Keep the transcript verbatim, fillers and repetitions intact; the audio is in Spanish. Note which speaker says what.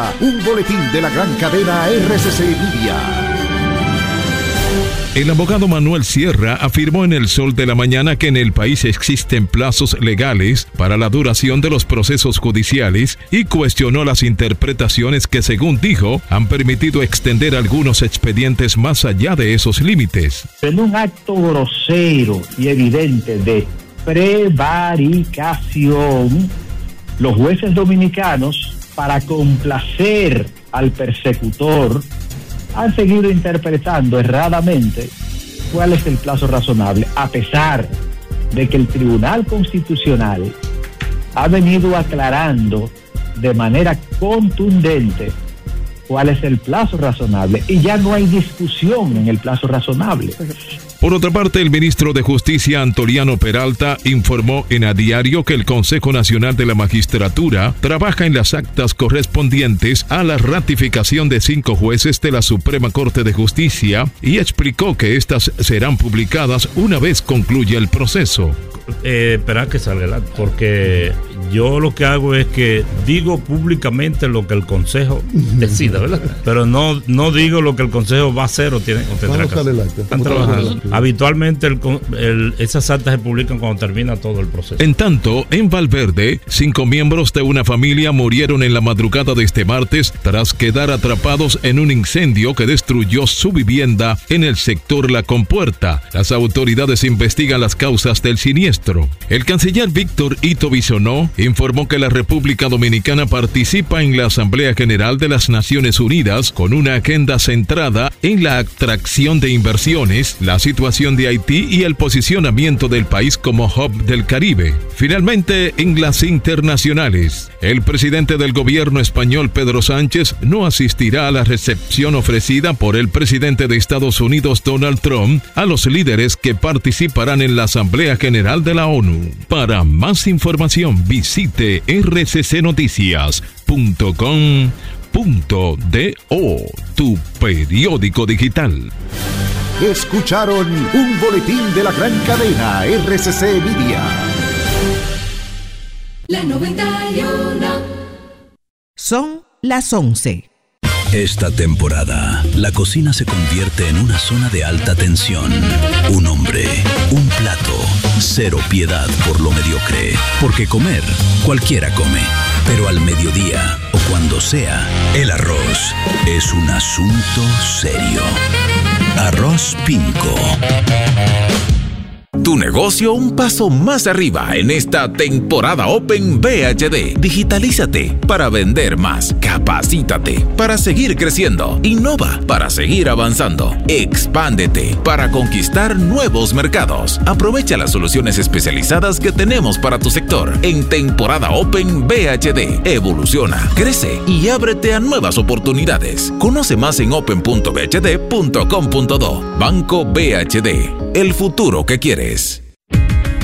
Speaker 1: presenta un boletín de la gran cadena R C C Media.
Speaker 2: El abogado Manuel Sierra afirmó en El Sol de la Mañana que en el país existen plazos legales para la duración de los procesos judiciales y cuestionó las interpretaciones que, según dijo, han permitido extender algunos expedientes más allá de esos límites.
Speaker 3: En un acto grosero y evidente de prevaricación, los jueces dominicanos, para complacer al persecutor, han seguido interpretando erradamente cuál es el plazo razonable, a pesar de que el Tribunal Constitucional ha venido aclarando de manera contundente cuál es el plazo razonable, y ya no hay discusión en el plazo razonable.
Speaker 2: Por otra parte, el ministro de Justicia, Antoliano Peralta, informó en A Diario que el Consejo Nacional de la Magistratura trabaja en las actas correspondientes a la ratificación de cinco jueces de la Suprema Corte de Justicia y explicó que estas serán publicadas una vez concluya el proceso.
Speaker 4: Eh, esperar que salga, porque yo lo que hago es que digo públicamente lo que el Consejo decida, ¿verdad? Pero no, no digo lo que el Consejo va a hacer o, tiene, o tendrá que hacer. Están trabajando. Habitualmente el, el, esas actas se publican cuando termina todo el proceso.
Speaker 2: En tanto, en Valverde, cinco miembros de una familia murieron en la madrugada de este martes tras quedar atrapados en un incendio que destruyó su vivienda en el sector La Compuerta. Las autoridades investigan las causas del siniestro. El canciller Víctor Ito Bisonó informó que la República Dominicana participa en la Asamblea General de las Naciones Unidas con una agenda centrada en la atracción de inversiones, la situación de Haití y el posicionamiento del país como hub del Caribe. Finalmente, en las internacionales, el presidente del gobierno español, Pedro Sánchez, no asistirá a la recepción ofrecida por el presidente de Estados Unidos, Donald Trump, a los líderes que participarán en la Asamblea General de la ONU. Para más información, visite r c c noticias punto com punto do, tu periódico digital.
Speaker 1: Escucharon un boletín de la gran cadena R C C Media.
Speaker 5: La noventa y uno.
Speaker 6: Son las once.
Speaker 7: Esta temporada, la cocina se convierte en una zona de alta tensión. Un hombre, un plato, cero piedad por lo mediocre. Porque comer, cualquiera come. Pero al mediodía, o cuando sea, el arroz es un asunto serio. Arroz Pinco.
Speaker 8: Tu negocio un paso más arriba en esta temporada Open V H D. Digitalízate para vender más. Capacítate para seguir creciendo. Innova para seguir avanzando. Expándete para conquistar nuevos mercados. Aprovecha las soluciones especializadas que tenemos para tu sector en temporada Open V H D. Evoluciona, crece y ábrete a nuevas oportunidades. Conoce más en open punto v h d punto com punto do. Banco V H D. El futuro que quieres.